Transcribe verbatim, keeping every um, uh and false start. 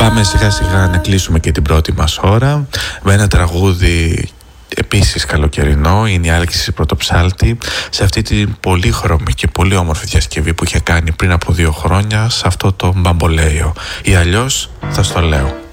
Πάμε σιγά σιγά να κλείσουμε και την πρώτη μας ώρα με ένα τραγούδι επίσης καλοκαιρινό. Είναι η Άλκηση Πρωτοψάλτη σε αυτή την πολύχρωμη και πολύ όμορφη διασκευή που είχε κάνει πριν από δύο χρόνια σε αυτό το μπαμπολέιο, ή αλλιώς θα στο λέω.